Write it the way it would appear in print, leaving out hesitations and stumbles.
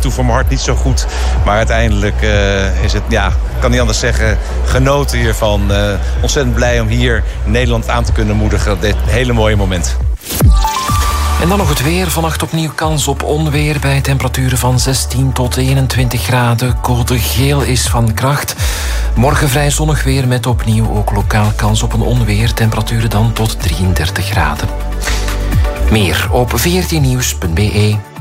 toe voor mijn hart niet zo goed. Maar uiteindelijk is het, kan niet anders zeggen, genoten hiervan. Ontzettend blij om hier Nederland aan te kunnen moedigen op dit hele mooie moment. En dan nog het weer. Vannacht opnieuw kans op onweer bij temperaturen van 16 tot 21 graden. Code geel is van kracht. Morgen vrij zonnig weer met opnieuw ook lokaal kans op een onweer. Temperaturen dan tot 33 graden. Meer op 14nieuws.be.